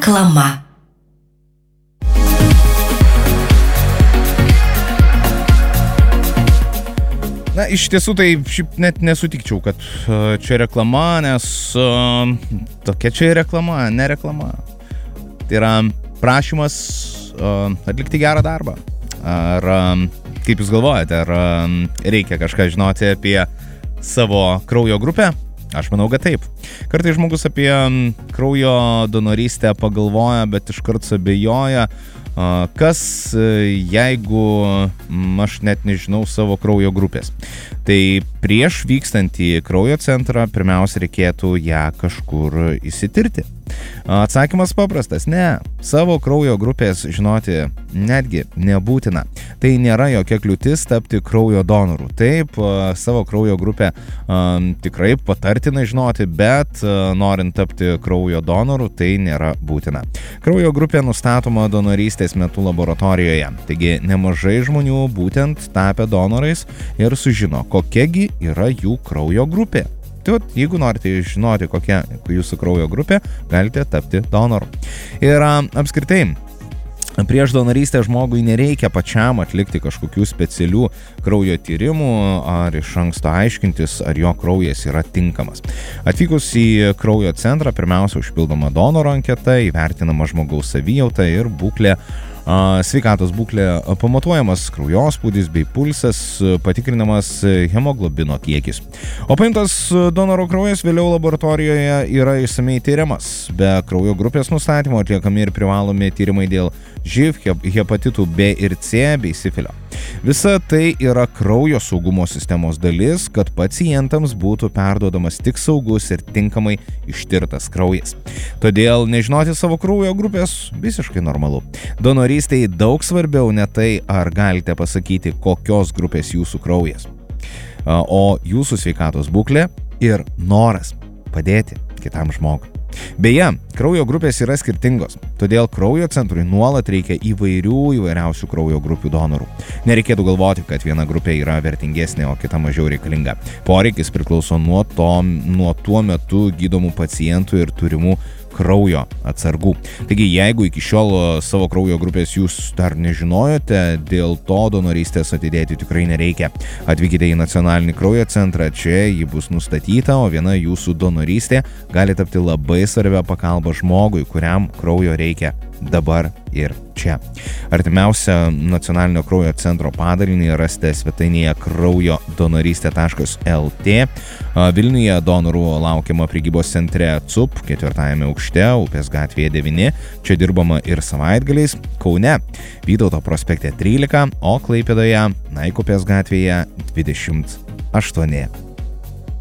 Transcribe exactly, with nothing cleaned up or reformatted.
Reklama. Na, iš tiesų tai šiaip net nesutikčiau, kad uh, čia reklama, nes uh, tokia čia reklama, ne reklama. Tai yra prašymas uh, atlikti gerą darbą. Ar, um, kaip jūs galvojate, ar um, reikia kažką žinoti apie savo kraujo grupę? Aš manau, kad taip. Kartais žmogus apie um, kraujo donorystę pagalvoja, bet iškart suabejoja, uh, kas, uh, jeigu um, aš net nežinau savo kraujo grupės. Tai prieš vykstant į kraujo centrą pirmiausia reikėtų ją kažkur įsitirti. Atsakymas paprastas, ne, savo kraujo grupės žinoti netgi nebūtina. Tai nėra jokia kliūtis tapti kraujo donoru. Taip, savo kraujo grupę um, tikrai patartina žinoti, bet uh, norint tapti kraujo donoru, tai nėra būtina. Kraujo grupė nustatoma donorystės metu laboratorijoje, taigi nemažai žmonių būtent tapę donorais ir sužino, kokiagi yra jų kraujo grupė. Tai jeigu norite žinoti, kokia jūsų kraujo grupė, galite tapti donoru. Ir apskritai, prieš donorystę žmogui nereikia pačiam atlikti kažkokių specialių kraujo tyrimų ar iš anksto aiškintis, ar jo kraujas yra tinkamas. Atvykus į kraujo centrą, pirmiausia užpildoma donoro anketa, įvertinama žmogaus savijauta ir būklė, sveikatos būklė, pamatuojamas kraujospūdis bei pulsas, patikrinamas hemoglobino kiekis. O paimtas donoro kraujas vėliau laboratorijoje yra išsamei tyriamas. Be kraujo grupės nustatymo atliekami ir privalomi tyrimai dėl živ, hepatitų B ir C bei sifilio. Visa tai yra kraujo saugumo sistemos dalis, kad pacientams būtų perduodamas tik saugus ir tinkamai ištirtas kraujas. Todėl nežinoti savo kraujo grupės visiškai normalu. Donorystėje daug svarbiau ne tai, ar galite pasakyti, kokios grupės jūsų kraujas, o jūsų sveikatos būklė ir noras padėti kitam žmogui. Beje, kraujo grupės yra skirtingos, todėl kraujo centrui nuolat reikia įvairių įvairiausių kraujo grupių donorų. Nereikėtų galvoti, kad viena grupė yra vertingesnė, o kita mažiau reikalinga. Poreikis priklauso nuo, to, nuo tuo metu gydomų pacientų ir turimų kraujo atsargų. Taigi, jeigu iki šiol savo kraujo grupės jūs dar nežinojote, dėl to donorystės atidėti tikrai nereikia. Atvykite į nacionalinį kraujo centrą, čia ji bus nustatyta, o viena jūsų donorystė gali tapti labai svarbia pagalba žmogui, kuriam kraujo reikia dabar ir čia. Artimiausią nacionalinio kraujo centro padalinį rasite svetainėje kraujo donorystė taškas el tė. Vilniuje donorų laukiama prekybos centre C U P ketvirtajame aukšte, Upės gatvėje devyni. Čia dirbama ir savaitgaliais. Kaune Vytauto prospekte trylika, o Klaipėdoje Naikupės gatvėje dvidešimt aštuoni.